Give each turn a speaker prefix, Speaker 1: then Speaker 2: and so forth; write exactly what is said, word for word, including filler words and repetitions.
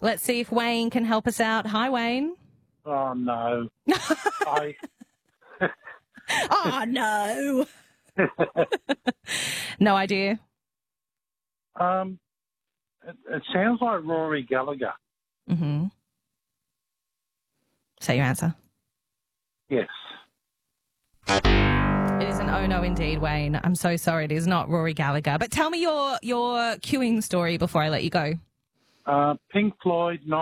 Speaker 1: Let's see if Wayne can help us out. Hi, Wayne.
Speaker 2: Oh, no. I...
Speaker 1: Oh, no. No idea.
Speaker 2: Um, it, it sounds like Rory Gallagher.
Speaker 1: Mm-hmm. Say your answer.
Speaker 2: Yes.
Speaker 1: It is an oh no indeed, Wayne. I'm so sorry. It is not Rory Gallagher. But tell me your, your queuing story before I let you go.
Speaker 2: Uh, Pink Floyd,